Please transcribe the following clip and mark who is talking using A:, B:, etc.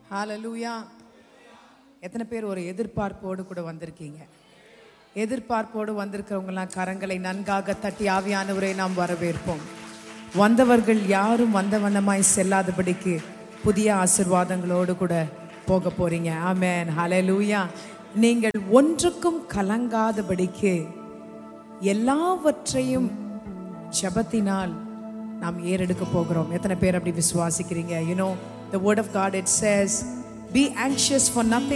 A: ஹalleluya. எத்தனை பேர் ஒரு எதிர்பார்ப்போடு கூட வந்திருக்கீங்க? எதிர்பார்ப்போடு வந்திருக்கிறவங்களாம் கரங்களை நன்காக தட்டி ஆவியானவரை நாம் வரவேற்போம். வந்தவர்கள் யாரும் வந்த வண்ணமாய் செல்லாதபடிக்கு புதிய ஆசீர்வாதங்களோடு கூட போக போறீங்க. ஆமென், ஹalleluya. நீங்கள் ஒன்றுக்கும் கலங்காதபடிக்கு எல்லாவற்றையும் ஜெபத்தினால் நாம் ஏறெடுக்க போகிறோம். எத்தனை பேர் அப்படி விசுவாசிக்கிறீங்க? You know, the word of God, it says, be anxious for nothing.